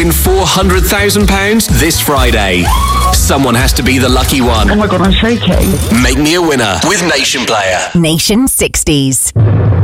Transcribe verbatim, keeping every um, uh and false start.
win four hundred thousand pounds this Friday. Someone has to be the lucky one. Oh my God, I'm shaking. Make me a winner with Nation Player. Nation sixties.